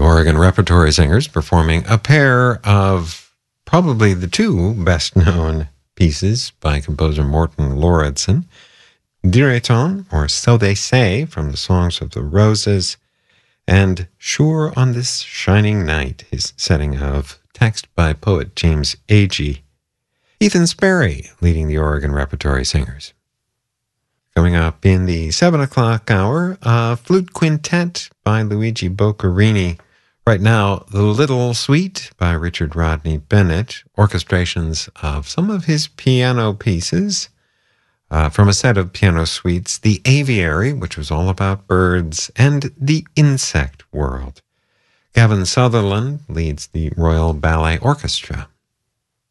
Oregon Repertory Singers performing a pair of probably the two best-known pieces by composer Morten Lauridsen, Direton, or So They Say, from the Songs of the Roses, and Sure on This Shining Night, his setting of text by poet James Agee. Ethan Sperry leading the Oregon Repertory Singers. Coming up in the 7 o'clock hour, a flute quintet by Luigi Boccherini. Right now, The Little Suite by Richard Rodney Bennett, orchestrations of some of his piano pieces from a set of piano suites, The Aviary, which was all about birds, and The Insect World. Gavin Sutherland leads the Royal Ballet Orchestra.